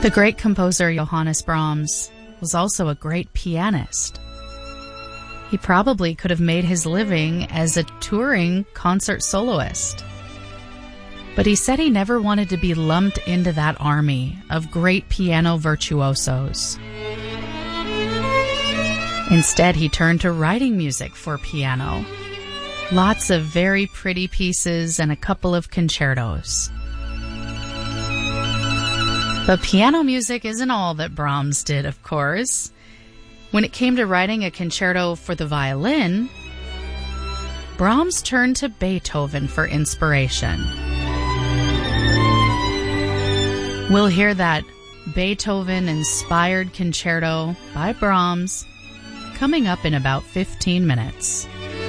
The great composer Johannes Brahms was also a great pianist. He probably could have made his living as a touring concert soloist. But he said he never wanted to be lumped into that army of great piano virtuosos. Instead, he turned to writing music for piano. Lots of very pretty pieces and a couple of concertos. But piano music isn't all that Brahms did, of course. When it came to writing a concerto for the violin, Brahms turned to Beethoven for inspiration. We'll hear that Beethoven-inspired concerto by Brahms coming up in about 15 minutes.